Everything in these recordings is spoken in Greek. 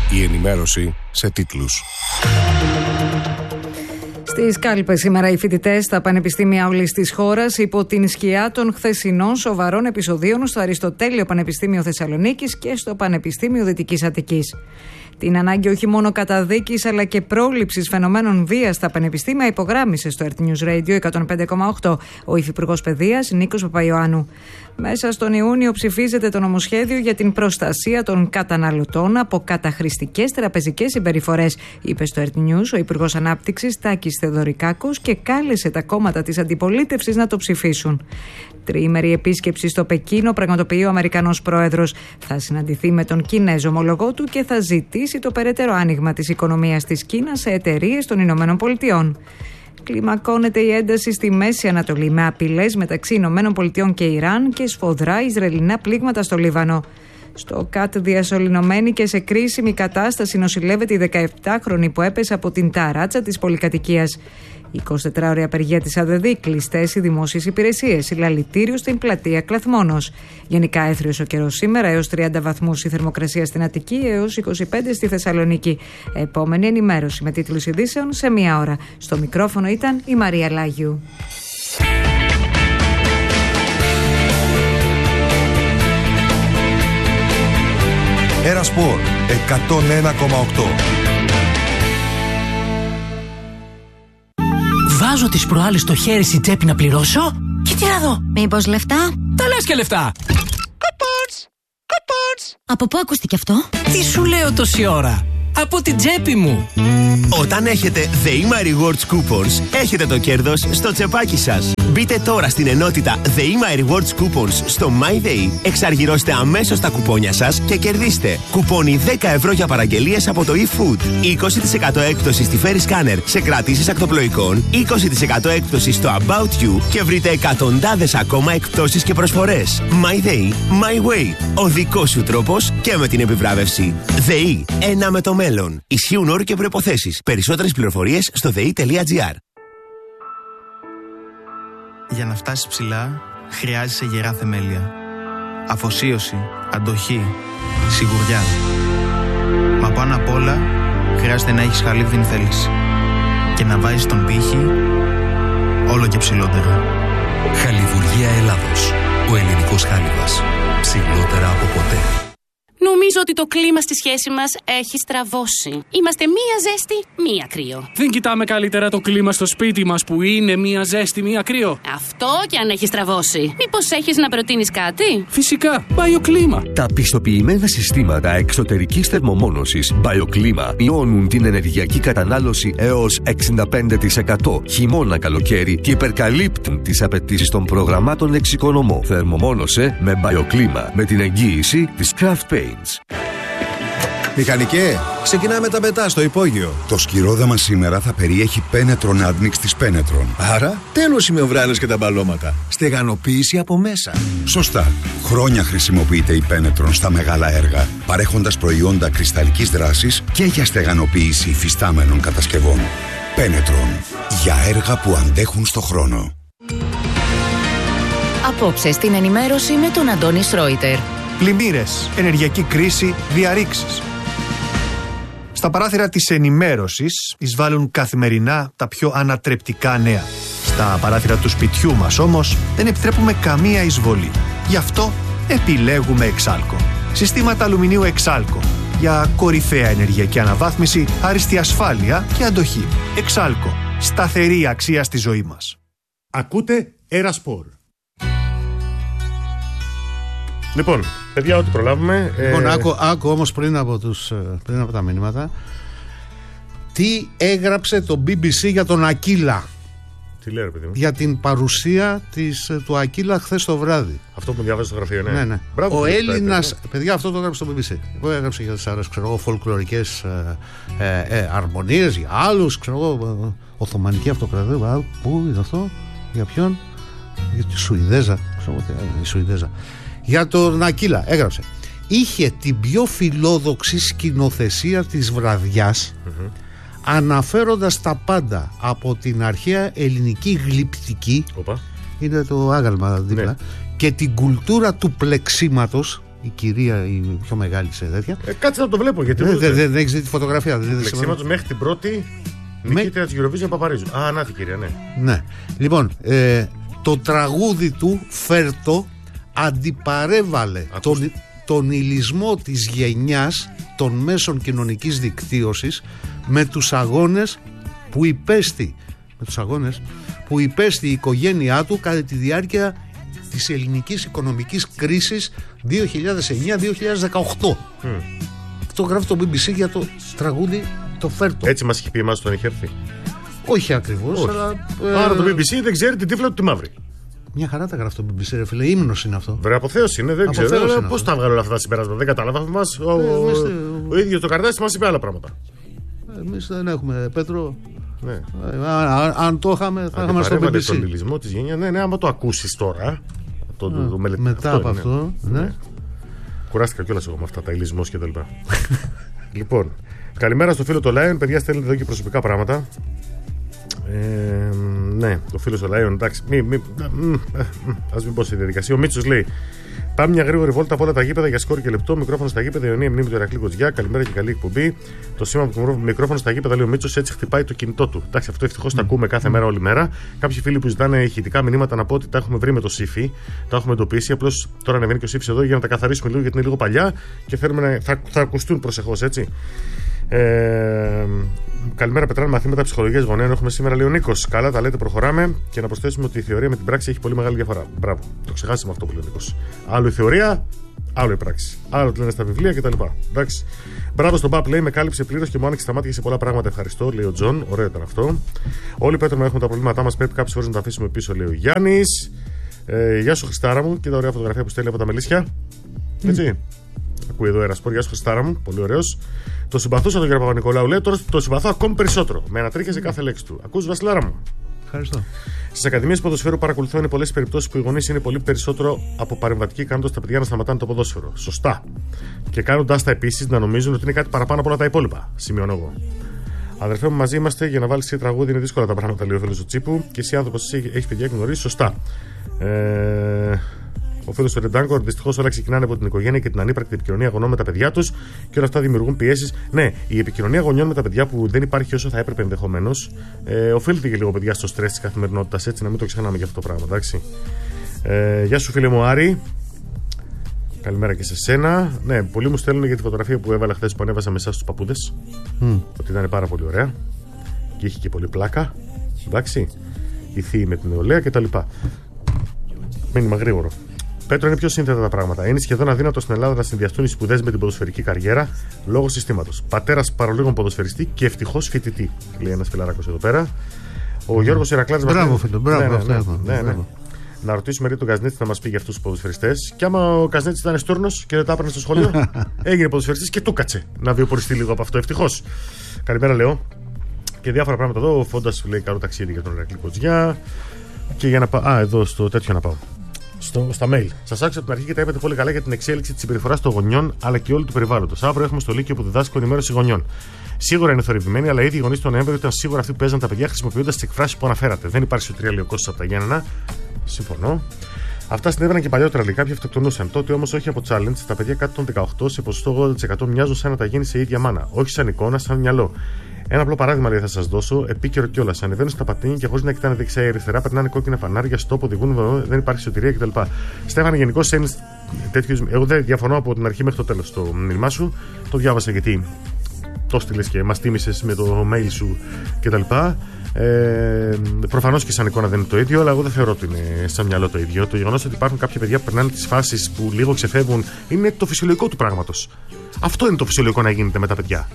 Η ενημέρωση σε τίτλους. Στις κάλπες σήμερα οι φοιτητές στα πανεπιστήμια όλης της χώρας υπό την σκιά των χθεσινών σοβαρών επεισοδίων στο Αριστοτέλειο Πανεπιστήμιο Θεσσαλονίκης και στο Πανεπιστήμιο Δυτικής Αττικής. Την ανάγκη όχι μόνο καταδίκης αλλά και πρόληψης φαινομένων βίας στα πανεπιστήμια υπογράμμισε στο Earth News Radio 105,8 ο Υφυπουργός Παιδείας Νίκος Παπαϊωάννου. Μέσα στον Ιούνιο ψηφίζεται το νομοσχέδιο για την προστασία των καταναλωτών από καταχρηστικές τραπεζικές συμπεριφορές, είπε στο Earth News ο Υπουργός Ανάπτυξης Τάκης Θεοδωρικάκος και κάλεσε τα κόμματα της αντιπολίτευσης να το ψηφίσουν. Τριήμερη επίσκεψη στο Πεκίνο πραγματοποιεί ο Αμερικανός Πρόεδρος. Θα συναντηθεί με τον Κινέζο ομολογό του και θα ζητήσει το περαιτέρω άνοιγμα της οικονομίας της Κίνας σε εταιρείες των Ηνωμένων Πολιτειών. Κλιμακώνεται η ένταση στη Μέση Ανατολή με απειλές μεταξύ Ηνωμένων Πολιτειών και Ιράν και σφοδρά Ισραηλινά πλήγματα στο Λίβανο. Στο ΚΑΤ διασωληνωμένη και σε κρίσιμη κατάσταση νοσηλεύεται η 17χρονη που έπεσε από την ταράτσα της πολυκατοικίας. 24ωρη απεργία της ΑΔΔ, κλειστές οι δημόσιες υπηρεσίες, συλλαλητήριο στην πλατεία Κλαθμόνος. Γενικά έθριος ο καιρός σήμερα, έως 30 βαθμούς η θερμοκρασία στην Αττική, έως 25 στη Θεσσαλονίκη. Επόμενη ενημέρωση με τίτλους ειδήσεων σε μία ώρα. Στο μικρόφωνο ήταν η Μαρία Λάγιου. Ερασπορ 101,8. Βάζω τις προάλλες το χέρι στην τσέπη να πληρώσω και τι να δω. Μήπως λεφτά? Τα λες και λεφτά. Από πού ακούστηκε αυτό? Τι σου λέω τόση ώρα? Από την τσέπη μου. Όταν έχετε The My Rewards Coupons, έχετε το κέρδος στο τσεπάκι σας. Μπείτε τώρα στην ενότητα The My Rewards Coupons στο MyDay, εξαργυρώστε αμέσως τα κουπόνια σας και κερδίστε κουπόνι 10 ευρώ για παραγγελίες από το eFood, 20% έκπτωση στη Ferry Scanner σε κρατήσεις ακτοπλοϊκών, 20% έκπτωση στο About You και βρείτε εκατοντάδες ακόμα εκπτώσεις και προσφορές. MyDay, My Way, ο δικός σου τρόπος και με την επιβράβευση. ΔΕΗ, ένα με το μέλλον. Ισχύουν όροι και προϋποθέσεις. Περισσότερες πληροφορίες στο dei.gr. Για να φτάσεις ψηλά, χρειάζεσαι γερά θεμέλια. Αφοσίωση, αντοχή, σιγουριά. Μα πάνω απ' όλα, χρειάζεται να έχεις χαλίβδιν θέληση. Και να βάζεις τον πύχη όλο και ψηλότερα. Χαλιβουργία Ελλάδος. Ο ελληνικός χάλιβας. Ψηλότερα από ποτέ. Νομίζω ότι το κλίμα στη σχέση μας έχει στραβώσει. Είμαστε μία ζέστη, μία κρύο. Δεν κοιτάμε καλύτερα το κλίμα στο σπίτι μας που είναι μία ζέστη, μία κρύο? Αυτό κι αν έχει στραβώσει. Μήπως έχεις να προτείνεις κάτι? Φυσικά, BioClima. Τα πιστοποιημένα συστήματα εξωτερικής θερμομόνωσης BioClima μειώνουν την ενεργειακή κατανάλωση έως 65% χειμώνα καλοκαίρι και υπερκαλύπτουν τις απαιτήσεις των προγραμμάτων εξοικονομώ. Θερμομόνωσε με BioClima με την εγγύηση της Craft Paints. Μηχανικέ, ξεκινάμε τα πετά στο υπόγειο. Το σκυρόδεμα σήμερα θα περιέχει Penetron Admix της Penetron. Άρα, τέλος οι μεμβράνες και τα μπαλώματα. Στεγανοποίηση από μέσα. Σωστά. Χρόνια χρησιμοποιείται η Penetron στα μεγάλα έργα, παρέχοντας προϊόντα κρυσταλλικής δράσης και για στεγανοποίηση υφιστάμενων κατασκευών. Penetron. Για έργα που αντέχουν στο χρόνο. Απόψε στην ενημέρωση με τον Αντώνη Σρόιτερ. Πλημμύρες, ενεργειακή κρίση, διαρρήξεις. Στα παράθυρα της ενημέρωσης εισβάλλουν καθημερινά τα πιο ανατρεπτικά νέα. Στα παράθυρα του σπιτιού μας όμως δεν επιτρέπουμε καμία εισβολή. Γι' αυτό επιλέγουμε Εξάλκο. Συστήματα αλουμινίου Εξάλκο. Για κορυφαία ενεργειακή αναβάθμιση, άριστη ασφάλεια και αντοχή. Εξάλκο. Σταθερή αξία στη ζωή μας. Ακούτε Ερασπορ. Λοιπόν, παιδιά, ό,τι προλάβουμε. Λοιπόν, άκου όμως πριν από τα μηνύματα. Τι έγραψε το BBC για τον Ακίλα. Τι λέει, ρε παιδί μου? Για την παρουσία του Ακίλα χθες το βράδυ. Αυτό που διάβαζε στο γραφείο, ναι. Ναι. Μπράβο, ο Έλληνας. Παιδιά, αυτό το έγραψε στο BBC. Εγώ έγραψε για τις άλλες, φολκλωρικές αρμονίες, για άλλους, Οθωμανική Αυτοκρατορία. Πού είναι αυτό, για ποιον? Για τη Σουηδέζα. Η Σουηδέζα. Για τον Ακίλα έγραψε. Είχε την πιο φιλόδοξη σκηνοθεσία της βραδιάς, αναφέροντας τα πάντα από την αρχαία ελληνική γλυπτική, είναι το άγαλμα δίπλα, και την κουλτούρα του πλεξίματος η κυρία, η πιο μεγάλη σε τέτοια. Κάτσε να το βλέπω, γιατί δεν έχεις δει τη φωτογραφία. Λεξίματος μέχρι την πρώτη νικήτρια της Eurovision Παπαρίζου. Α, να τη κυρία, ναι. Ναι. Λοιπόν, το τραγούδι του Φέρτο αντιπαρέβαλε τον υλισμό της γενιάς των μέσων κοινωνικής δικτύωσης με τους αγώνες που υπέστη η οικογένειά του κατά τη διάρκεια της ελληνικής οικονομικής κρίσης 2009-2018. Αυτό γράφει το BBC για το τραγούδι το Φέρτο. Έτσι μας είχε πει εμάς όταν είχε έρθει. Όχι ακριβώς, αλλά... Άρα το BBC δεν ξέρει την τύφλα του τη μαύρη. Μια χαρά τα γράφει το BBC, ρε φίλε, ύμνος είναι αυτό. Βρε, αποθέωση είναι, δεν ξέρω. Πώς τα βγάλω όλα αυτά τα συμπεράσματα, δεν κατάλαβα. Ο ίδιος το Καρδάσης μας είπε άλλα πράγματα. Εμείς δεν έχουμε, Πέτρο. Ναι. Αν το είχαμε, θα είχαμε στο BBC. Τον λυλισμό της γενιάς, ναι, άμα το ακούσεις τώρα. Μετά από αυτό, ναι. Κουράστηκα κιόλας εγώ με αυτά τα υλισμός και τα λοιπά. Λοιπόν, καλημέρα στο φίλο το Lion. Παιδιά, στέλνετε εδώ και προσωπικά πράγματα. Ναι, το φίλο στο Lion, εντάξει. Ας μην πω στη διαδικασία. Ο Μίτσος λέει: πάμε μια γρήγορη βόλτα από όλα τα γήπεδα για σκόρ και λεπτό. Μικρόφωνο στα γήπεδα, Ιωνία μνήμη του Ηρακλή Κοτζιά. Καλημέρα και καλή εκπομπή. Το σήμα του μικρόφωνο στα γήπεδα, λέει ο Μίτσος, έτσι χτυπάει το κινητό του. Εντάξει, αυτό ευτυχώς τα ακούμε κάθε μέρα, όλη μέρα. Κάποιοι φίλοι που ζητάνε ηχητικά μηνύματα να πω ότι τα έχουμε βρει με το Σύφι, τα έχουμε εντοπίσει. Απλώς τώρα ανεβαίνει και ο Σύφης εδώ για να τα καθαρίσουμε λίγο γιατί είναι λίγο παλιά και θέλουμε θα ακουστούν προσεχώς, έτσι. Καλημέρα, Πετράνε, μαθήματα ψυχολογίας γονέων. Έχουμε σήμερα, λέει ο Νίκος. Καλά, τα λέτε, προχωράμε. Και να προσθέσουμε ότι η θεωρία με την πράξη έχει πολύ μεγάλη διαφορά. Μπράβο, το ξεχάσαμε αυτό που λέει ο Νίκος. Άλλο η θεωρία, άλλο η πράξη. Άλλο τι λένε στα βιβλία κτλ. Εντάξει. Μπράβο στον Παπ, λέει, με κάλυψε πλήρως και μου άνοιξε τα μάτια σε πολλά πράγματα. Ευχαριστώ, λέει ο Τζον. Ωραίο ήταν αυτό. Όλοι, Πέτρο, έχουμε τα προβλήματά μας. Πρέπει κάποιες φορές να τα αφήσουμε πίσω, λέει ο Γιάννης. Γεια σου, Χριστάρα μου. Κοίτα, ωραία φωτογραφία που στέλνει από τα μελίσια. Έτσι. Ακούει εδώ Ερασπορ, γεια σου, Χριστάρα μου. Πολύ ωραίος. Το συμπαθούσα τον κύριο Παπα-Νικολάου, λέει, τώρα το συμπαθώ ακόμη περισσότερο. Με ανατρίχιαζε κάθε λέξη του. Ακούς, Βασιλάρα μου. Ευχαριστώ. Στις ακαδημίες ποδοσφαίρου παρακολουθώ είναι πολλές περιπτώσεις που οι γονείς είναι πολύ περισσότερο από παρεμβατικοί, κάνοντας τα παιδιά να σταματάνε το ποδόσφαιρο. Σωστά. Και κάνοντας τα επίσης να νομίζουν ότι είναι κάτι παραπάνω από όλα τα υπόλοιπα. Σημειώνω εγώ. Αδερφέ μου, μαζί είμαστε για να βάλεις εσύ τραγούδι. Είναι δύσκολα τα πράγματα, λέει ο φίλος του Τσίπου. Και εσύ άνθρωπος έχει παιδιά και γνωρίζει. Σωστά. Ο φίλος του Ρεντάνκορ, δυστυχώς όλα ξεκινάνε από την οικογένεια και την ανύπαρκτη επικοινωνία γονών με τα παιδιά τους και όλα αυτά δημιουργούν πιέσεις. Ναι, η επικοινωνία γονιών με τα παιδιά που δεν υπάρχει όσο θα έπρεπε ενδεχομένως, οφείλεται και λίγο, παιδιά, στο στρες της καθημερινότητας, έτσι, να μην το ξεχνάμε για αυτό το πράγμα, εντάξει. Γεια σου, φίλε μου Άρη. Καλημέρα και σε σένα. Ναι, πολλοί μου στέλνουν για τη φωτογραφία που έβαλα χθες που ανέβασα με εσάς τους παππούδες. Ότι ήταν πάρα πολύ ωραία και είχε και πολύ πλάκα. Εντάξει. Η θεία με την νεολαία κτλ. Μήνυμα γρήγορο. Πέτρο, είναι πιο σύνθετα τα πράγματα. Είναι σχεδόν αδύνατο στην Ελλάδα να συνδυαστούν οι σπουδές με την ποδοσφαιρική καριέρα λόγω συστήματος. Πατέρας παρολίγων ποδοσφαιριστή και ευτυχώς φοιτητή, λέει ένας φιλαράκος εδώ πέρα. Ο Γιώργος Ηρακλάδης. Μπράβο, φίλε, μπράβο. Ναι. Να ρωτήσουμε λίγο τον Καζνέτση να μας πει για αυτούς τους ποδοσφαιριστές. Και άμα ο Καζνέτης ήταν στούρνος και δεν τα έπαιρνε στο σχολείο, έγινε ποδοσφαιριστής και του κάτσε να βιοποριστεί λίγο από αυτό. Ευτυχώς. Καλημέρα, λέω. Και διάφορα πράγματα εδώ. Ο Φόντας λέει καλό ταξίδι για τον Ηρακλή Κοτζιά. Και για να πάω. Α, εδώ στο τέτοιο να πάω. Στα mail. Σας άκουσα από την αρχή και τα είπατε πολύ καλά για την εξέλιξη της συμπεριφοράς των γονιών αλλά και όλου του περιβάλλοντος. Αύριο έχουμε στο Λύκειο που διδάσκω ενημέρωση γονιών. Σίγουρα είναι θορυβημένοι, αλλά οι ίδιοι γονείς του Νοέμβριο ήταν σίγουρα αυτοί που παίζαν τα παιδιά χρησιμοποιώντας τις εκφράσεις που αναφέρατε. Δεν υπάρχει σωτηρία, λέει ο Κώστας από τα Γιάννενα. Συμφωνώ. Αυτά συνέβαιναν και παλιότερα, λέει. Κάποιοι αυτοκτονούσαν. Τότε όμως όχι από challenge. Τα παιδιά κάτω των 18 σε ποσοστό 80% μοιάζουν σαν να τα γίνει σε ίδια μάνα. Όχι σαν εικόνα, σαν μυαλό. Ένα απλό παράδειγμα, λέει, θα σας δώσω, επίκαιρο κιόλας. Ανεβαίνουν στα πατίνια και χωρίς να κοιτάνε δεξιά ή αριστερά, περνάνε κόκκινα φανάρια, στόπ, οδηγούν, δεν υπάρχει σωτηρία κτλ. Στέφανε, γενικώς έννοες τέτοιου. Εγώ δεν διαφωνώ από την αρχή μέχρι το τέλος το μήνυμά σου. Το διάβασα γιατί το στείλες και μας τίμησες με το mail σου κτλ. Προφανώς και σαν εικόνα δεν είναι το ίδιο, αλλά εγώ δεν θεωρώ ότι είναι σαν μυαλό το ίδιο. Το γεγονός ότι υπάρχουν κάποια παιδιά που περνάνε τις φάσεις που λίγο ξεφεύγουν είναι το φυσιολογικό του πράγματος. Αυτό είναι το φυσιολογικό να γίνεται με τα παιδιά.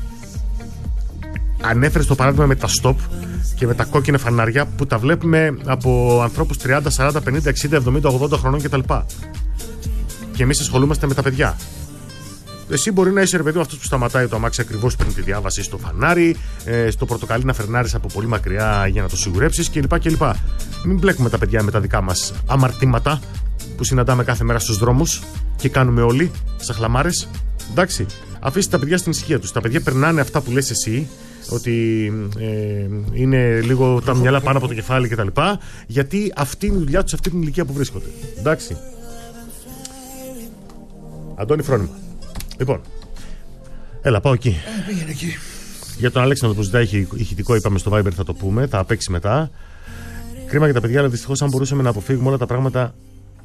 Ανέφερες το παράδειγμα με τα stop και με τα κόκκινα φανάρια που τα βλέπουμε από ανθρώπους 30, 40, 50, 60, 70, 80 χρονών κτλ. Και εμείς ασχολούμαστε με τα παιδιά. Εσύ μπορεί να είσαι, ρε παιδί, αυτός που σταματάει το αμάξι ακριβώς πριν τη διάβαση στο φανάρι, στο πορτοκαλί να φρενάρεις από πολύ μακριά για να το σιγουρέψεις κλπ. Μην μπλέκουμε τα παιδιά με τα δικά μας αμαρτήματα που συναντάμε κάθε μέρα στους δρόμους και κάνουμε όλοι σαν χλαμάρες. Εντάξει, αφήστε τα παιδιά στην ησυχία τους. Τα παιδιά περνάνε αυτά που λες εσύ, ότι είναι λίγο τα μυαλά πάνω από το κεφάλι κτλ. Γιατί αυτή είναι η δουλειά τους σε αυτή την ηλικία που βρίσκονται. Εντάξει. Αντώνη Φρόνημα. Λοιπόν, έλα, πάω εκεί. Πήγαινε εκεί. Για τον Αλέξανδρο που ζητάει ηχητικό, είπαμε στο Viber, θα το πούμε, θα παίξει μετά. Κρίμα για τα παιδιά, αλλά δυστυχώς αν μπορούσαμε να αποφύγουμε όλα τα πράγματα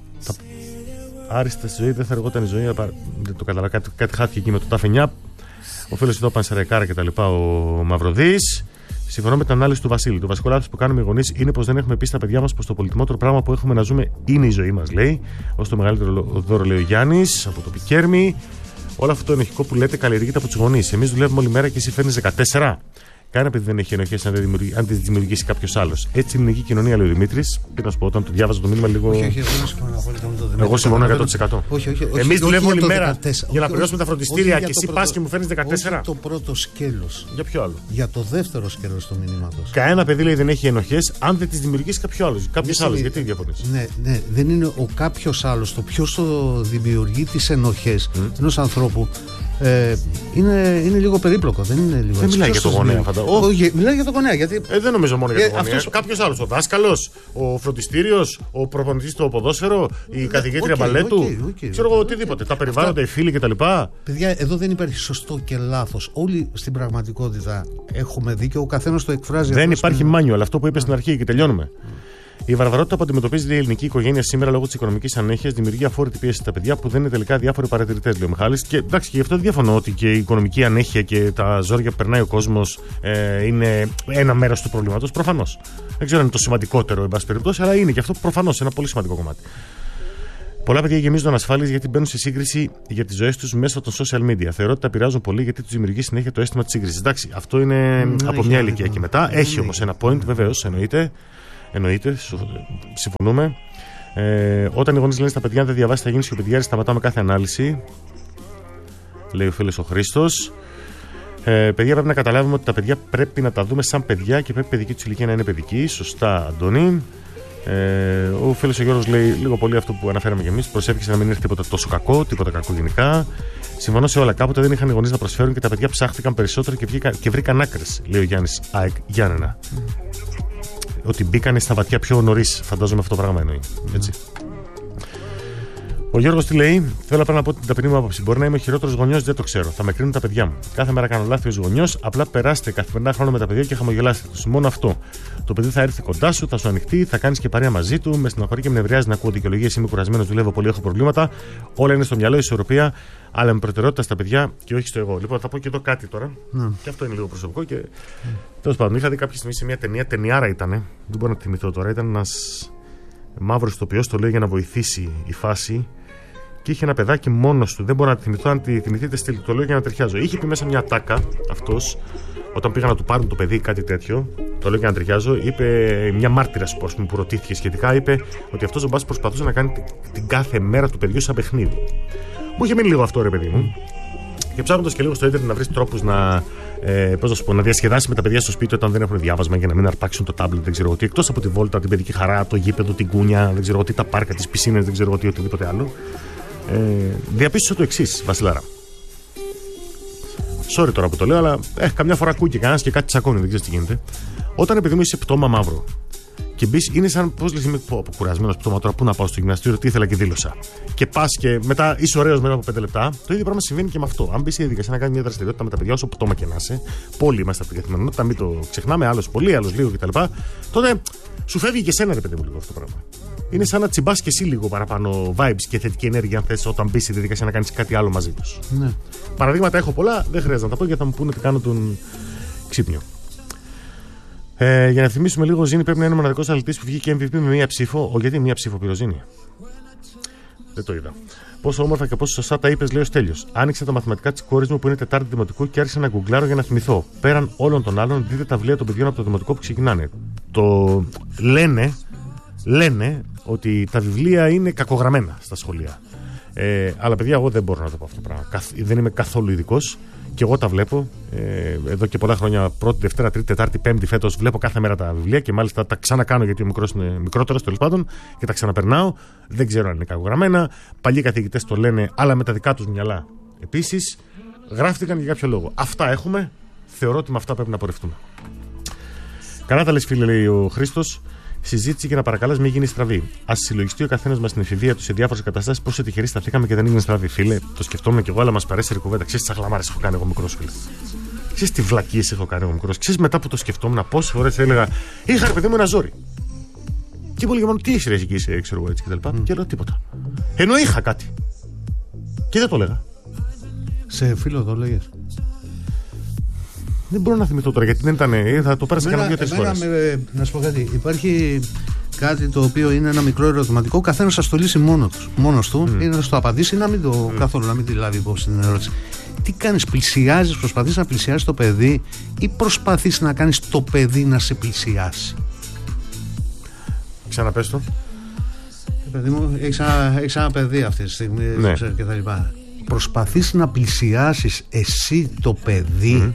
άριστα στη ζωή, δεν θα εργόταν η ζωή. Δεν το καταλαβαίνω. Κάτι χάθηκε εκεί με το Ταφενιά. Ο φίλος εδώ Πανσεραϊκάρα και τα λοιπά, ο Μαυροδής. Συμφωνώ με την ανάλυση του Βασίλη. Το βασικό λάθος που κάνουμε οι γονείς είναι πως δεν έχουμε πει στα παιδιά μας πως το πολυτιμότερο πράγμα που έχουμε να ζούμε είναι η ζωή μας, λέει. Ως το μεγαλύτερο δώρο, λέει ο Γιάννης από το Πικέρμι. Όλο αυτό το ενοχικό που λέτε καλλιεργείται από τους γονείς. Εμείς δουλεύουμε όλη μέρα και εσύ φέρνεις 14. Κανένα παιδί δεν έχει ενοχές αν τις δημιουργήσει κάποιος άλλος. Έτσι είναι η ελληνική κοινωνία, λέει ο Δημήτρης. Τι να σου πω, όταν το διάβαζα το μήνυμα λίγο. Εγώ συμφωνώ 100%. Εμείς δουλεύουμε όλη μέρα για να πληρώσουμε τα φροντιστήρια και εσύ πας και μου φέρνεις 14. Όχι το πρώτο σκέλος. Για ποιο άλλο? Για το δεύτερο σκέλος του μηνύματος. Κανένα παιδί, λέει, δεν έχει ενοχές αν δεν τις δημιουργήσει κάποιος άλλος. Γιατί διαφωνείς? Ναι, δεν είναι ο κάποιος άλλος. Το ποιος το δημιουργεί τις ενοχές ενός ανθρώπου. Είναι λίγο περίπλοκο, δεν είναι λίγο. Δεν μιλάει για το γονέα, φαντάζομαι. Μιλάει για το γονέα. Γιατί... δεν νομίζω μόνο για το γονέα. Κάποιος άλλος. Ο δάσκαλος, ο φροντιστήριος, ο προπονητής στο ποδόσφαιρο, η καθηγήτρια μπαλέτου. Ξέρω εγώ οτιδήποτε. Τα περιβάλλοντα, οι φίλοι κτλ. Παιδιά, εδώ δεν υπάρχει σωστό και λάθος. Όλοι στην πραγματικότητα έχουμε δίκιο. Ο καθένας το εκφράζει. Δεν υπάρχει manual. Αυτό που είπε στην αρχή και τελειώνουμε. Η βαρβαρότητα που αντιμετωπίζει η ελληνική οικογένεια σήμερα λόγω της οικονομικής ανέχειας δημιουργεί αφόρητη πίεση στα παιδιά που δεν είναι τελικά διάφοροι παρατηρητές, λέει ο Μιχάλης. Και εντάξει, και γι' αυτό δεν διαφωνώ ότι και η οικονομική ανέχεια και τα ζόρια που περνάει ο κόσμος είναι ένα μέρος του προβλήματος. Προφανώς. Δεν ξέρω αν είναι το σημαντικότερο, εν πάση περιπτώσει, αλλά είναι και αυτό προφανώς ένα πολύ σημαντικό κομμάτι. Πολλά παιδιά γεμίζουν ανασφάλειες γιατί μπαίνουν σε σύγκριση για τις ζωές τους μέσω των social media. Θεωρώ ότι τα πειράζουν πολύ γιατί τους δημιουργεί συνέχεια το αίσθημα της σύγκρισης. Εντάξει, αυτό είναι από μια ηλικία και μετά. Έχει όμως ένα point, βεβαίως, εννοείται, συμφωνούμε. Όταν οι γονείς λένε στα παιδιά, αν δεν διαβάσει, θα γίνει σιωπηδιάρη, σταματάμε κάθε ανάλυση. Λέει ο φίλος ο Χρήστος. Παιδιά, πρέπει να καταλάβουμε ότι τα παιδιά πρέπει να τα δούμε σαν παιδιά και πρέπει η παιδική του ηλικία να είναι παιδική. Σωστά, Αντώνη. Ο φίλος ο Γιώργος λέει λίγο πολύ αυτό που αναφέραμε κι εμείς. Προσεύχεσαι να μην είναι τίποτα τόσο κακό, τίποτα κακό γενικά. Συμφωνώ σε όλα. Κάποτε δεν είχαν οι γονείς να προσφέρουν και τα παιδιά ψάχτηκαν περισσότερο και βρήκαν άκρες, λέει ο Γιάννης ΑΕΚ Γιάννενα. Ότι μπήκανε στα βαθιά πιο νωρίς, φαντάζομαι αυτό το πράγμα εννοεί. Έτσι. Ο Γιώργος τι λέει? Θέλω απλά να πω την ταπεινή μου άποψη. Μπορεί να είμαι ο χειρότερος γονιός, δεν το ξέρω. Θα με κρίνουν τα παιδιά μου. Κάθε μέρα κάνω λάθη ως γονιός. Απλά περάστε καθημερινά χρόνο με τα παιδιά και χαμογελάστε τους. Μόνο αυτό. Το παιδί θα έρθει κοντά σου, θα σου ανοιχτεί, θα κάνεις και παρέα μαζί του. Με στεναχωρεί και με νευριάζει να ακούω δικαιολογίες. Είμαι κουρασμένος, δουλεύω πολύ, έχω προβλήματα. Όλα είναι στο μυαλό, ισορροπία, αλλά με προτεραιότητα στα παιδιά και όχι στο εγώ. Λοιπόν, θα πω και εδώ κάτι τώρα. Και αυτό είναι λίγο προσωπικό. Και τέλος πάντων, είχα δει κάποια στιγμή σε μια ταινία, ταινιάρα ήταν. Δεν μπορώ να τη θυμηθώ τώρα. Ήταν ένας μαύρος ηθοποιός, το λέει για να βοηθήσει η φάση. Και είχε ένα παιδάκι μόνος του. Δεν μπορώ να τη θυμηθώ. Αν τη θυμηθείτε, στείλτε το λέω για να ταιριάζω. Είχε πει μέσα μια τάκα αυτός, όταν πήγαν να του πάρουν το παιδί, κάτι τέτοιο. Το λέω για να ταιριάζω. Είπε μια μάρτυρα που ρωτήθηκε σχετικά. Είπε ότι αυτός ο μπας προσπαθούσε να κάνει την κάθε μέρα του παιδιού σαν παιχνίδι. Μου είχε μείνει λίγο αυτό, ρε παιδί μου. Και ψάχνοντας και λίγο στο ίντερνετ να βρει τρόπους να διασκεδάσει με τα παιδιά στο σπίτι όταν δεν έχουν διάβασμα για να μην αρπάξουν το τάμπλετ, δεν ξέρω τι. Εκτός από τη βόλτα, την παιδική χαρά, το γήπεδο, την κούνια, δεν ξέρω τι, τα πάρκα, τις πισίνες, δεν ξέρω τι, οτιδήποτε άλλο. Διαπίστωσα το εξής, Βασιλάρα. Sorry τώρα που το λέω, αλλά καμιά φορά ακούει και κανένας και κάτι τσακώνει, δεν ξέρεις τι γίνεται. Όταν επειδή μου είσαι πτώμα μαύρο και μπει, είναι σαν πώς λες, είμαι κουρασμένος πτώμα τώρα, πού να πάω στο γυμναστήριο, τι ήθελα και δήλωσα. Και πας και μετά είσαι ωραίος μετά από 5 λεπτά. Το ίδιο πράγμα συμβαίνει και με αυτό. Αν μπει στη διαδικασία να κάνει μια δραστηριότητα με τα παιδιά, όσο πτώμα και να είσαι, πολλοί είμαστε από την καθημερινότητα, μην το ξεχνάμε, άλλος πολύ, άλλος λίγο κτλ. Τότε σου φεύγει και εσένα, ρε παιδί μου, λίγο αυτό το πράγμα. Είναι σαν να τσιμπάς και εσύ λίγο παραπάνω vibes και θετική ενέργεια, αν θες, όταν μπει στη διαδικασία να κάνεις κάτι άλλο μαζί τους. Ναι. Παραδείγματα έχω πολλά, δεν χρειάζεται να τα πω γιατί θα μου πούνε ότι κάνω τον ξύπνιο. Για να θυμίσουμε λίγο, ο Ζήνη πρέπει να είναι ο μοναδικός αθλητής που βγήκε MVP με μία ψήφο. Γιατί μία ψήφο πήρε ο Ζήνη? Δεν το είδα. Πόσο όμορφα και πόσο σωστά τα είπες, λέει ο Στέλιος. Άνοιξε τα μαθηματικά της κόρης μου που είναι Τετάρτη Δημοτικού και άρχισα να γκουγκλάρω για να θυμηθώ. Πέραν όλων των άλλων, δείτε τα βιβλία των παιδιών από το Δημοτικό που ξεκινάνε. Το λένε ότι τα βιβλία είναι κακογραμμένα στα σχολεία. Αλλά παιδιά, εγώ δεν μπορώ να το πω αυτό το πράγμα. Δεν είμαι καθόλου ειδικός και εγώ τα βλέπω. Εδώ και πολλά χρόνια, πρώτη, Δευτέρα, Τρίτη, Τετάρτη, Πέμπτη φέτος, βλέπω κάθε μέρα τα βιβλία και μάλιστα τα ξανακάνω γιατί ο μικρός είναι μικρότερος τέλος πάντων και τα ξαναπερνάω. Δεν ξέρω αν είναι κακογραμμένα. Παλιοί καθηγητές το λένε, αλλά με τα δικά τους μυαλά επίσης. Γράφτηκαν για κάποιο λόγο. Αυτά έχουμε. Θεωρώ ότι με αυτά πρέπει να πορευτούμε. Καλά τα λες, φίλε, λέει ο Χρήστος. συζήτηση και να παρακαλάς μην γίνει στραβή. Ας συλλογιστεί ο καθένας μας στην εφηβεία του σε διάφορες καταστάσεις πόσο τυχεροί σταθήκαμε και δεν έγινε στραβή. Φίλε, το σκεφτόμουν κι εγώ, αλλά μας παρέσει η κουβέντα. Ξέρεις τι αγλαμάρες έχω κάνει εγώ μικρός, φίλε. Ξέρεις τι βλακίες έχω κάνει εγώ μικρός. Ξέρεις μετά που το σκεφτόμουν πόσες φορές έλεγα είχα ρε παιδί μου ένα ζόρι. Και πολύ μόνο τι έχει ρε εκεί, ξέρω εγώ έτσι κτλ. Και λέω τίποτα. Ενώ είχα κάτι. Και δεν το έλεγα. Σε φίλο το λέγες? Δεν μπορώ να θυμηθώ τώρα γιατί δεν ήταν. Θα το πέρασα κανένα 2-3 φορές. Να σου πω κάτι. Υπάρχει κάτι το οποίο είναι ένα μικρό ερωτηματικό. Ο καθένας θα το λύσει μόνος του. Ή να το απαντήσει ή να μην το καθόλου, να μην τη λάβει υπόψη την ερώτηση. Τι κάνεις, πλησιάζεις, προσπαθείς να πλησιάσεις το παιδί ή προσπαθείς να κάνεις το παιδί να σε πλησιάσει? Ξαναπες το. Παιδί μου, έχεις ένα παιδί αυτή τη στιγμή, ναι. Και τα λοιπά. Προσπαθείς να πλησιάσεις εσύ το παιδί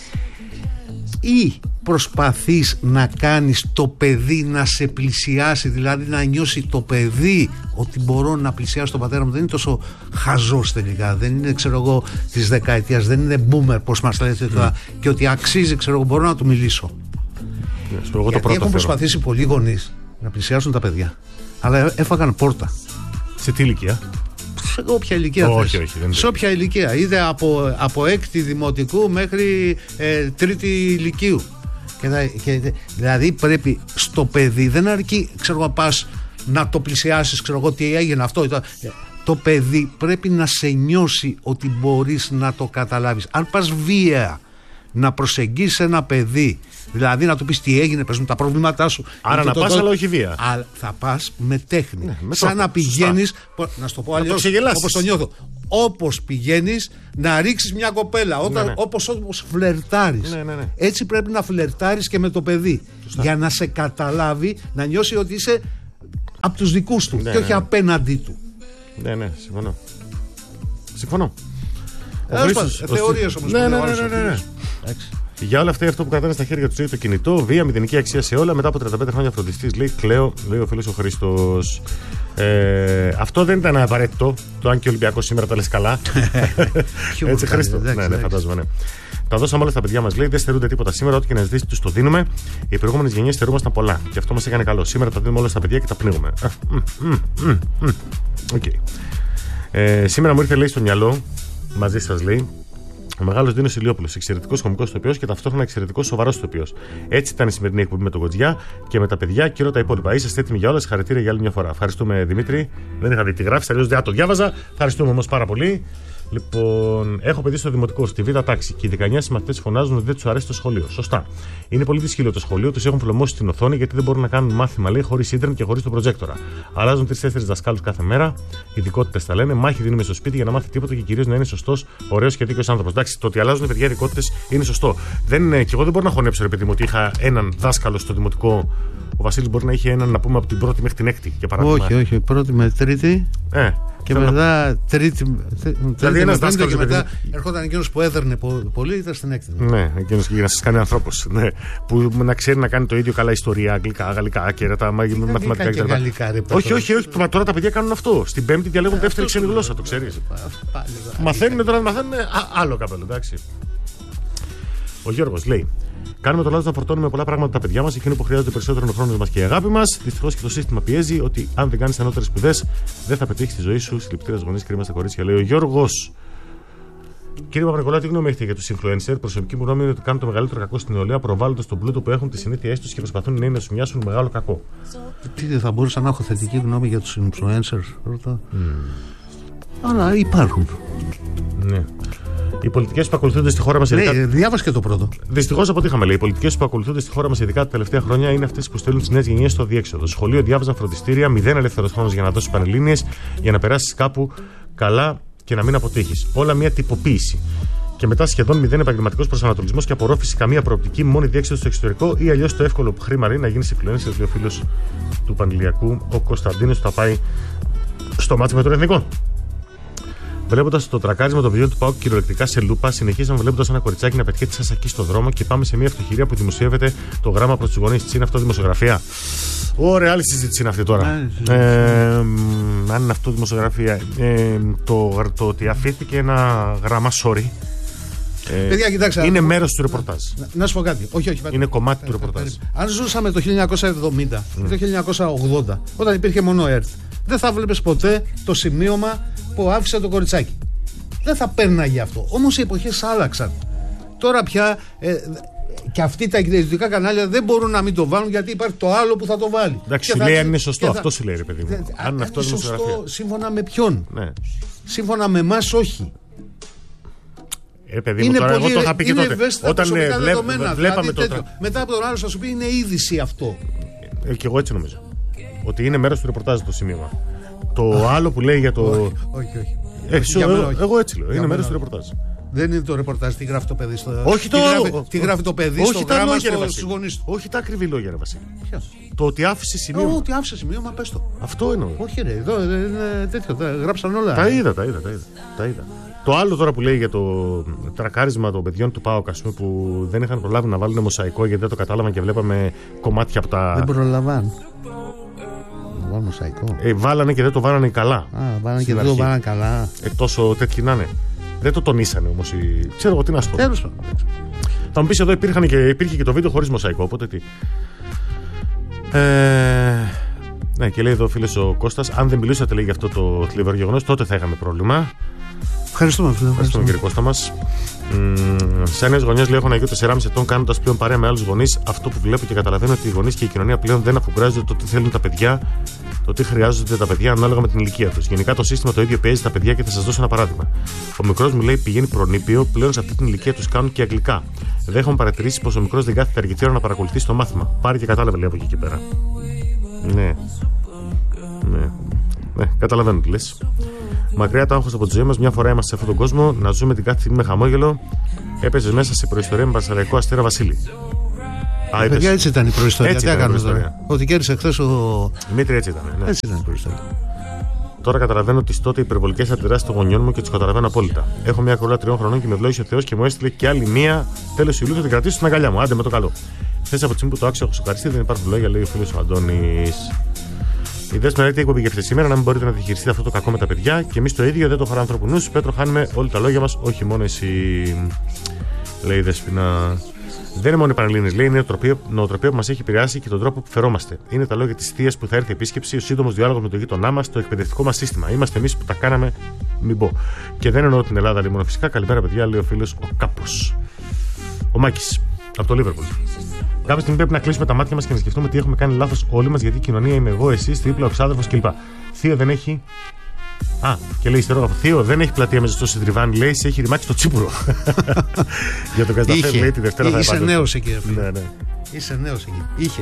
ή προσπαθείς να κάνεις το παιδί να σε πλησιάσει, δηλαδή να νιώσει το παιδί ότι μπορώ να πλησιάσω τον πατέρα μου? Δεν είναι τόσο χαζός τελικά, δεν είναι ξέρω εγώ της δεκαετίας, δεν είναι boomer πως μας λέτε τώρα, και ότι αξίζει ξέρω εγώ, μπορώ να του μιλήσω. Γιατί έχουν προσπαθήσει πολλοί γονείς να πλησιάσουν τα παιδιά, αλλά έφαγαν πόρτα. Σε τι ηλικία? Σε όποια ηλικία όχι, σε όποια ηλικία, είτε από έκτη δημοτικού μέχρι τρίτη ηλικίου. Δηλαδή πρέπει στο παιδί, δεν αρκεί ξέρω εγώ πας να το πλησιάσεις, ξέρω εγώ τι έγινε αυτό. Το παιδί πρέπει να σε νιώσει ότι μπορείς να το καταλάβεις. Αν πας βία να προσεγγίσεις ένα παιδί, δηλαδή να του πεις τι έγινε, πες μου τα προβλήματά σου. Άρα να πας, αλλά όχι βία. Θα πας με τέχνη. Ναι, σαν να πηγαίνεις, να σου το πω αλλιώς, όπως το νιώθω. Όπως πηγαίνεις να ρίξεις μια κοπέλα, όπως φλερτάρεις. Ναι. Έτσι πρέπει να φλερτάρεις και με το παιδί. Σωστά. Για να σε καταλάβει, να νιώσει ότι είσαι από τους δικούς του και όχι απέναντί του. Ναι, συμφωνώ. Θεωρίες όμως. Ναι. Για όλα αυτά, αυτό που κρατάνε στα χέρια του το κινητό, βία, μηδενική αξία σε όλα. Μετά από 35 χρόνια φροντιστής, λέει Κλαίω, λέει ο φίλος ο Χρήστος. Αυτό δεν ήταν απαραίτητο. Το αν και ο Ολυμπιακός σήμερα τα λες καλά. Έτσι, Χρήστο. Ναι, φαντάζομαι, ναι. Τα δώσαμε όλα στα παιδιά μας, λέει. Δεν στερούνται τίποτα σήμερα. Ό,τι και να ζητήσει, τους το δίνουμε. Οι προηγούμενες γενιές στερούμασταν πολλά. Και αυτό μας έκανε καλό. Σήμερα τα δίνουμε όλα στα παιδιά και τα πνίγουμε. Σήμερα μου ήρθε, λέει, στο μυαλό, μαζί σας, λέει, ο μεγάλος Δίνος Ηλιόπουλος, εξαιρετικός κωμικός ηθοποιός και ταυτόχρονα εξαιρετικός σοβαρός ηθοποιός. Έτσι ήταν η σημερινή εκπομπή με τον Κοτζιά και με τα παιδιά και όλα τα υπόλοιπα. Είσαστε έτοιμοι για όλα. Συγχαρητήρια για άλλη μια φορά. Ευχαριστούμε, Δημήτρη. Δεν είχα δει τι γράφει, αλλιώς δεν το διάβαζα. Ευχαριστούμε όμως πάρα πολύ. Λοιπόν, έχω παιδί στο δημοτικό, στη β' τάξη και οι 19 μαθητές φωνάζουν ότι δεν τους αρέσει το σχολείο. Σωστά. Είναι πολύ δυσχύλιο το σχολείο, τους έχουν φλωμώσει στην οθόνη γιατί δεν μπορούν να κάνουν μάθημα, λέει, χωρίς ίντερνετ και χωρίς τον προτζέκτορα. Αλλάζουν 3-4 δασκάλους κάθε μέρα, ειδικότητες τα λένε, μάχη δίνουμε στο σπίτι για να μάθει τίποτα και κυρίως να είναι σωστός, ωραίος και δίκαιος άνθρωπος. Εντάξει, το ότι αλλάζουν παιδιά ειδικότητες είναι σωστό. Και εγώ δεν μπορώ να χωνέψω, ρε παιδί μου, ότι είχα έναν δάσκαλο στο δημοτικό. Ο Βασίλης μπορεί να είχε έναν, να πούμε, από την πρώτη μέχρι την έκτη, για παράδειγμα. Όχι, πρώτη με τρίτη. Και μετά τρίτη. Δηλαδή ένας δάσκαλος και μετά ερχόταν εκείνος που έδερνε πολύ, ήταν στην έκτη. Ναι, εκείνος για να σας κάνει ανθρώπους. Ναι, που να ξέρει να κάνει το ίδιο καλά ιστορία, αγγλικά, γαλλικά, κέρατα, μαθηματικά κτλ. Όχι, τώρα τα παιδιά κάνουν αυτό. Στην Πέμπτη διαλέγουν δεύτερη ξένη γλώσσα, το ξέρεις. Μαθαίνουν τώρα, άλλο καπέλο, εντάξει. Ο Γιώργος λέει: Κάνουμε το λάθος να φορτώνουμε πολλά πράγματα τα παιδιά μας, εκείνο που χρειάζεται περισσότερο χρόνο μας και η αγάπη μας. Δυστυχώς και το σύστημα πιέζει ότι αν δεν κάνεις ανώτερες σπουδές, δεν θα πετύχεις τη ζωή σου. Συλληπιτήρια γονείς, κρίμα στα κορίτσια, λέει ο Γιώργος. Κύριε Παπα-Νικολάου, τι γνώμη έχετε για τους influencer? Προσωπική μου γνώμη είναι ότι κάνουν το μεγαλύτερο κακό στην νεολαία, προβάλλοντας τον πλούτο που έχουν, τις συνήθειές τους και προσπαθούν οι νέοι να σου μοιάσουν μεγάλο κακό. Τι δεν θα μπορούσα να έχω θετική γνώμη για τους influencers, ρωτά. Αλλά υπάρχουν. Ναι. Οι πολιτικές που ακολουθούνται στη χώρα μας. Ναι, διάβασε και το πρώτο. Δυστυχώς από ό,τι είχαμε, λέει. Οι πολιτικές που ακολουθούνται στη χώρα μας, ειδικά τα τελευταία χρόνια, είναι αυτές που στέλνουν τις νέες γενιές στο διέξοδο. Σχολείο, διάβαζαν φροντιστήρια, 0 ελεύθερος χρόνος για να δώσεις πανελλήνιες, για να περάσεις κάπου καλά και να μην αποτύχεις. Όλα μια τυποποίηση. Και μετά σχεδόν 0 επαγγελματικός προσανατολισμός και απορρόφηση, καμία προοπτική, μόνη διέξοδο στο εξωτερικό ή αλλιώς το εύκολο χρήμα είναι να γίνεις influencer. Λέει ο φίλος του Πανηλιακού, ο Κωνσταντίνος, θα πάει στο μάτσο με τον Εθνικό. Βλέποντας το τρακάρισμα των βιβλίων του ΠΑΟΚ κυριολεκτικά σε λούπα, συνεχίζαμε βλέποντας ένα κοριτσάκι να πετιέται σαν σακί στο δρόμο και πάμε σε μια αυτοχειρία που δημοσιεύεται το γράμμα προς τους γονείς της. Είναι αυτό δημοσιογραφία? Ωραία, άλλη συζήτηση είναι αυτή τώρα. Αν είναι αυτό δημοσιογραφία, το ότι αφήθηκε ένα γράμμα, sorry, Παιδιά, κοιτάξτε. Είναι μέρος του ρεπορτάζ. Να σου πω κάτι. Όχι. Είναι κομμάτι του ρεπορτάζ. Αν ζούσαμε το 1970 ή το 1980, όταν υπήρχε μόνο ΕΡΤ, δεν θα βλέπεις ποτέ το σημείωμα που άφησε το κοριτσάκι. Δεν θα παίρναγε αυτό. Όμως οι εποχές άλλαξαν. Τώρα πια και αυτοί τα ιδιωτικά κανάλια δεν μπορούν να μην το βάλουν, γιατί υπάρχει το άλλο που θα το βάλει. Εντάξει, σου λέει αν είναι σωστό. Αυτό σου λέει, ρε παιδί μου. Αν αυτό είναι σωστό, σύμφωνα με ποιον? Ναι. Σύμφωνα με εμάς, όχι. Παιδί μου, τώρα εγώ το είχα πει και τότε. Όταν βλέπαμε μετά από τον άλλο θα σου πει είναι είδηση αυτό. Και εγώ έτσι νομίζω. Ότι είναι μέρος του ρεπορτάζ το σημείωμα. Το άλλο που λέει για το. Όχι. Εγώ έτσι λέω. Είναι μέρος του ρεπορτάζ. Δεν είναι το ρεπορτάζ, τι γράφει το παιδί στο. Όχι το άλλο. Τι γράφει το παιδί στο γράμμα στους γονείς του. Όχι τα ακριβή λόγια, ρε Βασίλη. Το ότι άφησε σημείωμα. Ότι άφησε σημείωμα, πες το. Αυτό εννοώ. Όχι, ρε, εδώ είναι τέτοιο. Γράψαν όλα. Τα είδα. Το άλλο τώρα που λέει για το τρακάρισμα των παιδιών του ΠΑΟΚ, που δεν είχαν προλάβει να βάλουν μοσαϊκό γιατί δεν το κατάλαβαν και βλέπαμε κομμάτια από τα. Δεν προλαβαίνουν. Να βάλουν μοσαϊκό. Βάλανε και δεν το βάλανε καλά. Βάλανε και δεν το βάλανε καλά. Τόσο τέτοιοι να είναι. Δεν το τονίσανε όμως. Ξέρω εγώ τι να σου πω. Τέλος πάντων. Θα μου πεις εδώ υπήρχε και το βίντεο χωρίς μοσαϊκό, οπότε τι. Ναι, και λέει εδώ ο φίλος ο Κώστας, αν δεν μιλούσατε λέει για αυτό το θλιβερό γεγονός, τότε θα είχαμε πρόβλημα. Ευχαριστούμε κύριε Κώστα μας. Σαν νέες γονιές λέω: έχω ένα γιο 4,5 ετών, κάνοντας πλέον παρέα με άλλους γονείς. Αυτό που βλέπω και καταλαβαίνω ότι οι γονείς και η κοινωνία πλέον δεν αφουγκράζονται το τι θέλουν τα παιδιά, το τι χρειάζονται τα παιδιά ανάλογα με την ηλικία τους. Γενικά το σύστημα το ίδιο πιέζει τα παιδιά και θα σας δώσω ένα παράδειγμα. Ο μικρός μου λέει: πηγαίνει προνήπιο, πλέον σε αυτή την ηλικία τους κάνουν και αγγλικά. Δεν έχουν παρατηρήσει πως ο μικρός δεν κάθεται αρκετή ώρα να παρακολουθήσει το μάθημα. Πάρει και κατάλαβε λέει από εκεί και πέρα. Ναι, καταλαβαίνω τι λες. Μακριά το άγχος από τη ζωή μας. Μια φορά είμαστε σε αυτόν τον κόσμο να ζούμε την κάθε στιγμή με χαμόγελο. Έπαιζες μέσα σε προϊστορία με Πανσεραϊκό Αστέρα Βασίλη. Παιδιά, έτσι ήταν η προϊστορία. Τι έκανε τώρα? Ότι κέρδισε χθες ο Δημήτρη, έτσι ήταν. Ναι. Έτσι ήταν η προϊστορία. Τώρα καταλαβαίνω τις τότε υπερβολικές αντιδράσεις των γονιών μου και τις καταλαβαίνω απόλυτα. Έχω μια κολλά 3 χρονών και με ευλόγησε ο Θεός και μου έστειλε και άλλη μία τέλος Ιουλίου. Θα την κρατήσω στην αγκαλιά μου. Άντε με το καλό. Χθες από τη στιγμή που το άξιο έχω σοκαριστεί, δεν υπάρχουν λόγια, λέει ο φίλος ο Αντώνης. Η Δέσποινα λέει τι εκπομπή για σήμερα, να μην μπορείτε να διαχειριστείτε αυτό το κακό με τα παιδιά. Και εμείς το ίδιο, δεν το χωρά ανθρώπου νους. Πέτρο, χάνουμε όλοι τα λόγια μας, όχι μόνο εσύ. Λέει η Δέσποινα. Δεν είναι μόνο οι Πανελλήνιες, λέει, είναι η νοοτροπία που μας έχει επηρεάσει και τον τρόπο που φερόμαστε. Είναι τα λόγια της θείας που θα έρθει επίσκεψη, ο σύντομος διάλογος με τον γείτονά μας, το εκπαιδευτικό μας σύστημα. Είμαστε εμείς που τα κάναμε, μην πω. Και δεν εννοώ την Ελλάδα, λέει μόνο φυσικά. Καλημέρα, παιδιά, λέει ο φίλος ο Κάπος. Ο Μάκης, από το Λίβερπουλ. Κάποια στιγμή πρέπει να κλείσουμε τα μάτια μας και να σκεφτούμε τι έχουμε κάνει λάθος όλοι μας, γιατί η κοινωνία είμαι εγώ, εσείς, δίπλα, ο ξάδερφος κλπ. Θείο δεν έχει. Και λέει ιστερόγραφο, Θείο δεν έχει πλατεία με ζεστό συντριβάνι, λέει, σε έχει ρημάξει στο τσίπουρο. Για τον Κασταφέ, λέει, τη Δευτέρα θα επανέλθει. Είσαι νέος εκεί, ναι. Είσαι νέος εκεί. Είχε.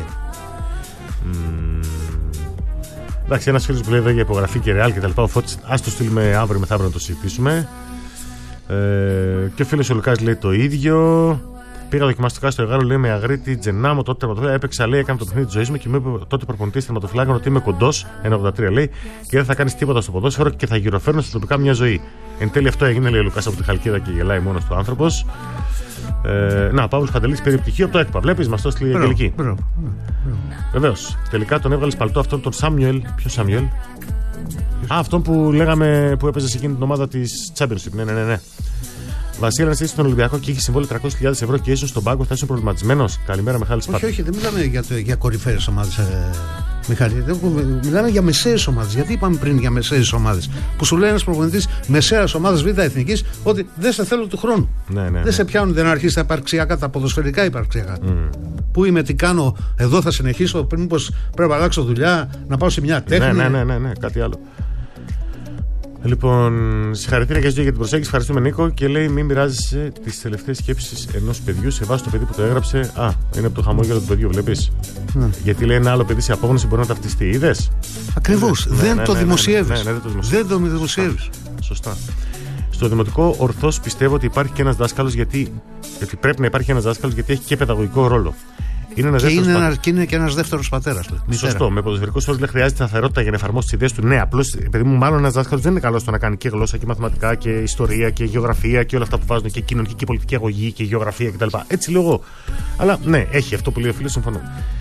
Εντάξει, ένας φίλος που λέει εδώ για υπογραφή και ρεάλ και τα λοιπά, ο Φώτης, ας το στείλουμε αύριο μεθαύριο να το συζητήσουμε. Και ο φίλος ο Λουκάς λέει το ίδιο. Πήγα δοκιμαστικά στο Εγάρο, λέει με Αγρίτη Τζενάμο, τότε τερματοφύλακα. Έπαιξα, λέει, έκανα το παιχνίδι τη ζωή μου και μου είπε τότε προπονητής τερματοφυλάκων ότι είμαι κοντός, 1,83 λέει, και δεν θα κάνει τίποτα στο ποδόσφαιρο και θα γυροφέρνω στην τοπικά μια ζωή. Εν τέλει αυτό έγινε, λέει ο Λουκάς από τη Χαλκίδα και γελάει μόνος του άνθρωπος. Να, ο Παύλος Παντελής περιπτυχή από το ΕΚΠΑ. Βλέπεις, μας το έστειλε η Αγγελική. Βεβαίως. Τελικά τον έβγαλε παλτό αυτόν τον Σάμιουελ. Ποιο Σάμιουελ? Αυτόν που λέγαμε που έπαιζε σε εκείνη την ομάδα της Championship. Ναι. Βασίλη, αν είσαι στον Ολυμπιακό και έχει συμβόλαιο 300.000 ευρώ και ήσουν στον πάγκο, θα είσαι προβληματισμένος. Καλημέρα, Μιχάλη Σπάτη. Όχι, δεν μιλάμε για κορυφαίες ομάδες, Μιχάλη. Μιλάμε για μεσαίες ομάδες. Γιατί είπαμε πριν για μεσαίες ομάδες? Που σου λέει ένας προπονητής μεσαίας ομάδας Β' Εθνικής ότι δεν σε θέλω του χρόνου. Ναι. Δεν σε πιάνουν, δεν αρχίσει τα υπαρξιακά, τα ποδοσφαιρικά υπαρξιακά. Πού είμαι, τι κάνω, εδώ θα συνεχίσω, πριν πως πρέπει να αλλάξω δουλειά, να πάω σε μια τέχνη. Ναι, κάτι άλλο. Λοιπόν, συγχαρητήρια και για την προσέγγιση. Ευχαριστούμε, Νίκο. Και λέει: μην μοιράζεσαι τις τελευταίες σκέψεις ενός παιδιού σε βάση το παιδί που το έγραψε. Είναι από το χαμόγελο του παιδιού, βλέπεις. Γιατί λέει ένα άλλο παιδί σε απόγνωση μπορεί να ταυτιστεί. Είδες. Ακριβώς. Δεν το δημοσιεύεις. Δεν το δημοσιεύεις. Σωστά. Στο δημοτικό ορθώς πιστεύω ότι υπάρχει και ένας δάσκαλος γιατί πρέπει να υπάρχει ένας δάσκαλος γιατί έχει και παιδαγωγικό ρόλο. Είναι και ένας δεύτερος πατέρας. Σωστό. Με ποδοσφαιρικός όρος δεν χρειάζεται σταθερότητα για να εφαρμόσει τις ιδέες του. Ναι, απλώς επειδή μου μάλλον ένας δάσκαλος δεν είναι καλός στο να κάνει και γλώσσα και μαθηματικά και ιστορία και γεωγραφία και όλα αυτά που βάζουν και κοινωνική και πολιτική αγωγή και γεωγραφία κτλ. Έτσι λέω εγώ. Αλλά ναι, έχει αυτό που λέει ο φίλος, συμφωνώ.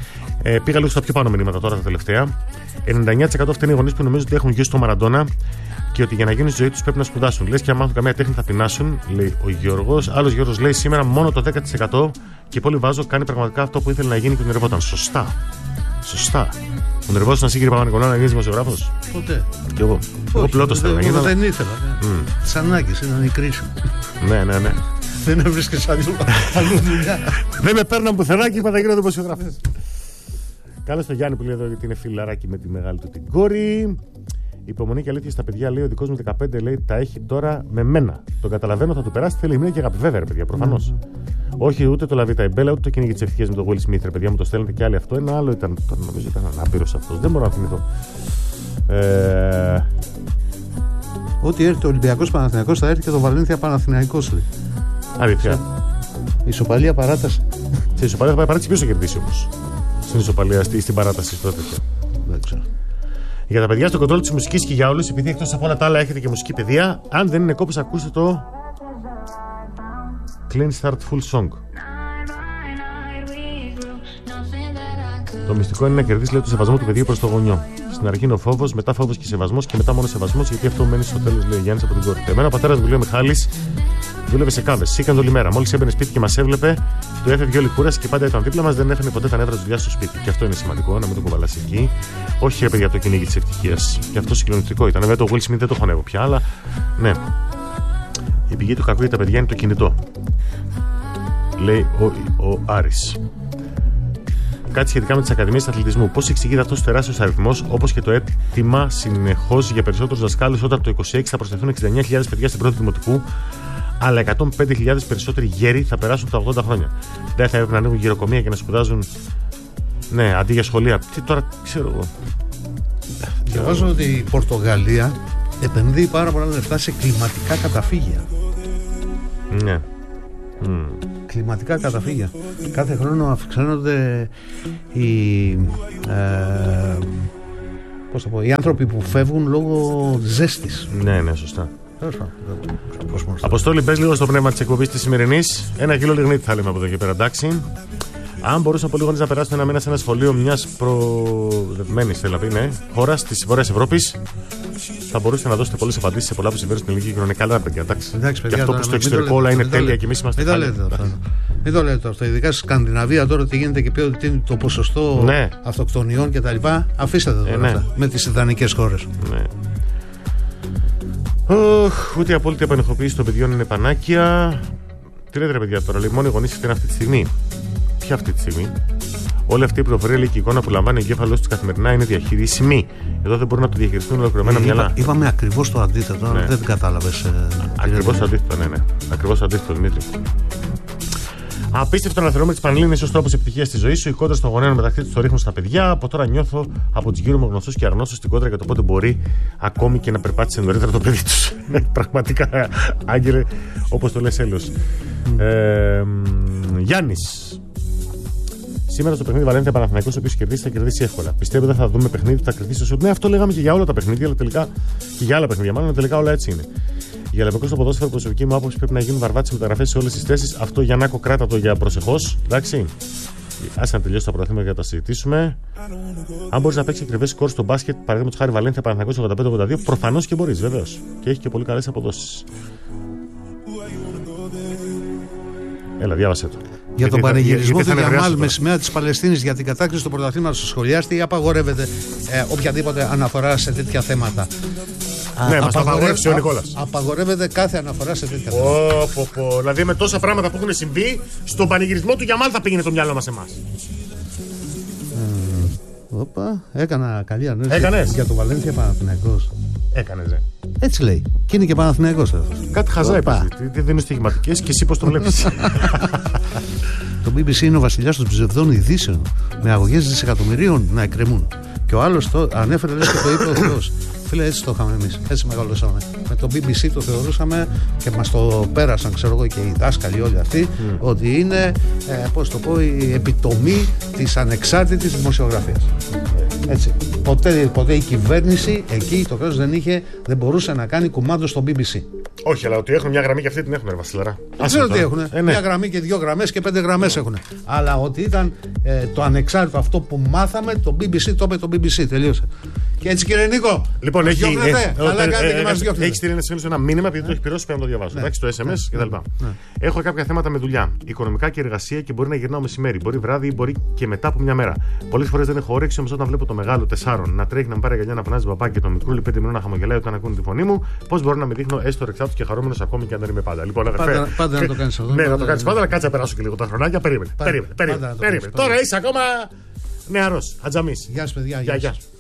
Πήγα λίγο στα πιο πάνω μηνύματα τώρα τα τελευταία. 99% αυτοί είναι οι γονείς που νομίζουν ότι έχουν γιο στο Μαραντόνα και ότι για να γίνουν στη ζωή τους πρέπει να σπουδάσουν. Λες και αν μάθουν καμία τέχνη θα πεινάσουν, λέει ο Γιώργος. Άλλος Γιώργος λέει σήμερα μόνο το 10% και πολύ βάζω κάνει πραγματικά αυτό που ήθελε να γίνει και ονειρευόταν. Σωστά. Σωστά. Ονειρευόσουν να Κύριε Παπα-Νικολάου να γίνει δημοσιογράφος? Ποτέ. Κι εγώ. Εγώ πλώτος θέλω να γίνω. Δεν ήθελα. Τις ανάγκες ήταν η κρίση. Ναι. Δεν έβρισκες αλλού δουλειά. Δεν με παίρναν πουθενά και είπα θα γίνω δημοσιογράφος. Καλώς το Γιάννη που λέει εδώ γιατί είναι φιλαράκι με τη μεγάλη του την κόρη. Υπομονή και αλήθεια στα παιδιά, λέει ο δικός μου 15, λέει τα έχει τώρα με μένα. Τον καταλαβαίνω, θα του περάσει, θέλει μήνα και αγάπη. Βέβαια, ρε παιδιά, προφανώς. Όχι ούτε το Λαβίτα Ιμπέλα, ούτε το κυνήγι της ευτυχίας με τον Will Smith, ρε παιδιά μου το στέλνετε και άλλοι αυτό. Ένα άλλο ήταν, νομίζω ήταν ανάπηρος αυτός. Δεν μπορώ να θυμηθώ. Ό,τι έρθει ο Ολυμπιακός Παναθηναϊκός θα έρθει και το Βαλένθια Παναθηναϊκός, λέει. Αλήθεια. Ισοπαλία παράταση. Σε ισοπαλία θα πάει παράταση, ποιος θα κερδίσει όμως? Στην ισοπαλία, στην παράταση τότε. Δεν ξέρω. Για τα παιδιά στο κοντρόλ της μουσικής και για όλους, επειδή εκτός από όλα τα άλλα έχετε και μουσική παιδεία, αν δεν είναι κόπος, ακούστε το Clean Start Full Song. Το μυστικό είναι να κερδίσει, λέει, το σεβασμό του παιδιού προς το γονιό. Στην αρχή είναι ο φόβος, μετά φόβος και σεβασμός και μετά μόνο σεβασμός, γιατί αυτό μένει στο τέλος, λέει ο Γιάννης από την κόρη. Εμένα ο πατέρας μου, λέει ο Μιχάλης, δούλευε σε κάβες. Σήκαν όλη μέρα. Μόλις έμπαινε σπίτι και μας έβλεπε, του έφευγε όλη κούραση και πάντα ήταν δίπλα μας. Δεν έφερε ποτέ τα νεύρα του δουλειά στο σπίτι. Και αυτό είναι σημαντικό, να μην το κουβαλάς εκεί. Όχι, ρε παιδιά, το κυνήγι της ευτυχίας. Και αυτό συγκλονιστικό ήταν. Βέβαια, το Will Smith δεν το χωνεύω πια, αλλά ναι. Η πηγή του κακού για τα παιδιά είναι το κινητό. Λέει ο Άρης. Κάτι σχετικά με τις ακαδημίες αθλητισμού. Πώς εξηγείται αυτός ο τεράστιος αριθμός, όπως και το αίτημα συνεχώς για περισσότερους δασκάλους, όταν το 2026 θα προσθεθούν 69.000 παιδιά στην πρώτη δημοτικού, αλλά 105.000 περισσότεροι γέροι θα περάσουν τα 80 χρόνια. Δεν θα έπρεπε να ανοίγουν γεροκομεία και να σπουδάζουν, ναι, αντί για σχολεία? Τι τώρα, ξέρω εγώ. Διαβάζω ότι η Πορτογαλία επενδύει πάρα πολλά λεφτά σε κλιματικά καταφύγια. Ναι. Κλιματικά καταφύγια. Κάθε χρόνο αυξάνονται οι άνθρωποι που φεύγουν λόγω ζέστης. Ναι, σωστά. Αποστόλη, μπες λίγο στο πνεύμα της εκπομπής της σημερινής. Ένα κιλό λιγνίτη θα λέμε από εδώ και πέρα, εντάξει. Αν μπορούσαν πολλοί γονείς να περάσουν ένα μήνα σε ένα σχολείο μιας προοδευμένης, θέλω να πει, ναι, χώρας της Βόρειας Ευρώπης, θα μπορούσατε να δώσετε πολλές απαντήσεις σε πολλά που συμβαίνουν στην ελληνική κοινωνία. Καλά, παιδιά, εντάξει. Και αυτό που στο εξωτερικό όλα είναι τέλεια και εμείς είμαστε χάλια. Μην το λέτε αυτό. Ειδικά στη Σκανδιναβία τώρα τι γίνεται και ποιο είναι το ποσοστό αυτοκτονιών κτλ. Αφήστε το τώρα αυτά με τις ιδανικές χώρες. Ναι. Ούτε η απόλυτη επανεχοποίηση των παιδιών είναι πανάκια. Τι λέτε, ρε παιδιά, τώρα, λέει, μόνοι οι γονείς είναι αυτή τη στιγμή. Ποια αυτή τη στιγμή? Όλη αυτή η πληροφορία, λέει, και η εικόνα που λαμβάνει ο εγκέφαλος της καθημερινά είναι διαχειρίσιμη. Εδώ δεν μπορούν να το διαχειριστούν ολοκληρωμένα μυαλά. Είπαμε ακριβώς το αντίθετο, ναι. Δεν κατάλαβες. Ακριβώς το αντίθετο, ναι. Ακριβώς το αντίθετο, Δημήτρη. Απίστευτο να θεωρούμε τις Πανελλήνιες ως τρόπος επιτυχίας στη ζωή σου. Οι κόντρες των γονέων μεταξύ τους το ρίχνουν στα παιδιά. Από τώρα νιώθω από τους γύρω μου γνωστούς και αγνώστους την κόντρα για το πότε μπορεί ακόμη και να περπάτησε νωρίτερα το παιδί τους. Πραγματικά, Άγγελε, όπως το λες, έλεος. Γιάννης. Σήμερα στο παιχνίδι Βαλένθια Παναθηναϊκός, ο οποίος κερδίσει, θα κερδίσει εύκολα. Πιστεύω δεν θα δούμε παιχνίδι που θα κερδίσει στο σουτ. Ναι, αυτό λέγαμε και για όλα τα παιχνίδια, αλλά τελικά και για άλλα παιχνίδια. Μάλλον τελικά όλα έτσι είναι. Για λεπτό στο ποδόσφαιρο, προσωπική μου άποψη, πρέπει να γίνουν βαρβάτες μεταγραφές σε όλες τις θέσεις. Αυτό, Γιαννάκο, κράτα το για προσεχώς. Εντάξει. Άσε να τελειώσει τα πρωταθλήματα για να τα συζητήσουμε. Αν μπορείς να παίξεις ακριβές σκορ στο μπάσκετ, παραδείγματος χάρη Βαλένθια Παναθηναϊκός 85-82, προφανώς και μπορείς, βεβαίως. Και έχει και πολύ καλές αποδόσεις. Έλα, διάβασε το. Για τον πανηγυρισμό του Γιαμάλ με σημαία της Παλαιστίνης για την κατάκτηση του πρωταθλήματος στο σχολιάστη, ή απαγορεύεται οποιαδήποτε αναφορά σε τέτοια θέματα? Ναι, μας το απαγορεύσει ο Νικόλας. Απαγορεύεται κάθε αναφορά σε τέτοια θέματα. Δηλαδή με τόσα πράγματα που έχουν συμβεί, στον πανηγυρισμό του Γιαμάλ θα πήγαινε το μυαλό μας εμάς. Έκανα καλή ανάλυση για το Βαλένθια Παναθηναϊκός. Έκανες, Έτσι λέει. Και είναι και Παναθηναϊκός. Κάτι χαζά έπαιζε. Δεν είναι στοιχηματικές και εσύ πώς το βλέπεις? Το BBC είναι ο βασιλιάς των ψευδών ειδήσεων, με αγωγές δισεκατομμυρίων να εκκρεμούν. Και ο άλλος το ανέφερε, λες, και το είπε ο Θεός. Φίλε, έτσι το είχαμε εμείς. Έτσι μεγαλώσαμε. Με το BBC το θεωρούσαμε και μας το πέρασαν, ξέρω εγώ, και οι δάσκαλοι όλοι αυτοί, ότι είναι, πώς το πω, η επιτομή της ανεξάρτητης δημοσιογραφίας. Έτσι. Ποτέ η κυβέρνηση εκεί, το κράτος δεν μπορούσε να κάνει κουμάντο στο BBC. Όχι, αλλά ότι έχουν μια γραμμή και αυτή την έχουν, ρε Βασιλερά. Δεν ξέρω τι έχουν. Μια γραμμή και 2 γραμμές και 5 γραμμές έχουν. Αλλά ότι ήταν το ανεξάρτητο αυτό που μάθαμε, το BBC το είπε το BBC. Τελείωσε. Και έτσι, κύριε Νίκο. Λοιπόν, έχει στείλει ένα μήνυμα επειδή το έχει πληρώσει, πρέπει να το διαβάσω. Εντάξει, το SMS κτλ. Έχω κάποια θέματα με δουλειά, οικονομικά και εργασία και μπορεί να γυρνάω μεσημέρι. Μπορεί βράδυ ή μπορεί και μετά από μια μέρα. Πολλές φορές δεν έχω όρεξη, όμως όταν βλέπω το μεγάλο 4 να τρέχει να μου πάρει αγκαλιά, να φωνάζει παπάκι και το μικρούλι 5 μηνών να χαμογελάει όταν ακούνε τη φωνή μου, πώς μπορώ να με δείχνω έστω ρεξάτος και χαρούμενος ακόμη και αν δεν είμαι πάντα. Λοιπόν, πάντα να το κάνεις αυτό. Ναι, να το κάνεις πάντα, να κάτσε να περάσω και λίγο τα χρονάκια. Περίμενε. Τώρα είσαι ακόμα νεαρός, ατζαμής. Γεια σας, παιδιά.